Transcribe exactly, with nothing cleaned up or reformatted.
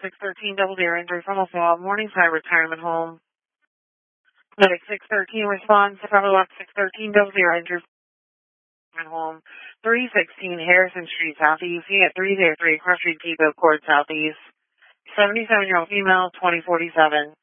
six thirteen Double Deer injury from a fall, Morningside Retirement Home. Medic six thirteen responds to Bravo Lock six thirteen Double Deer injury from home, three sixteen Harrison Street Southeast, unit three zero three, Cross Street Depot Court Southeast, seventy-seven-year-old female, twenty forty-seven.